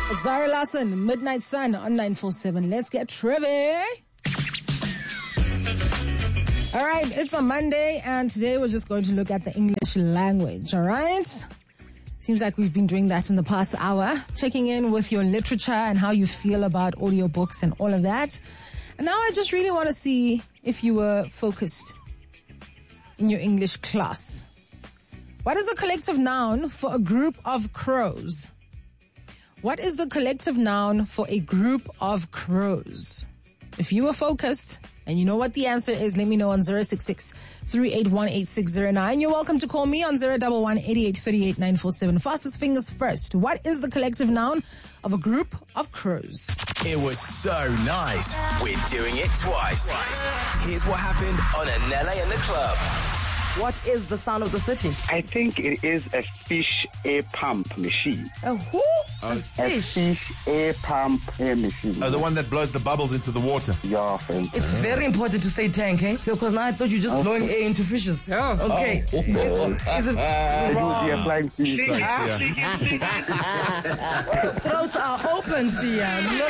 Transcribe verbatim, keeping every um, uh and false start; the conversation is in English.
It's Zara Larsson, Midnight Sun on nine four seven. Let's get trivia. All right, it's a Monday, and today we're just going to look at the English language, all right? Seems like we've been doing that in the past hour, checking in with your literature and how you feel about audiobooks and all of that. And now I just really want to see if you were focused in your English class. What is the collective noun for a group of crows? What is the collective noun for a group of crows? If you were focused and you know what the answer is, let me know on zero six six, three eight one, eight six zero nine. You're welcome to call me on zero one one, eight eight three eight, nine four seven. Fastest fingers first. What is the collective noun of a group of crows? It was so nice. We're doing it twice. Here's what happened on Anele in the club. What is the sound of the city? I think it is a fish air pump machine. A who? A A fish. fish air pump air machine. Oh, the one that blows the bubbles into the water. Yeah, thank you. It's very important to say tank, eh? Because now I thought you were just blowing air into fishes. Yeah. Okay. Oh. Is it It would be a wrong? flying fish. Yeah. Throats are open, Sia.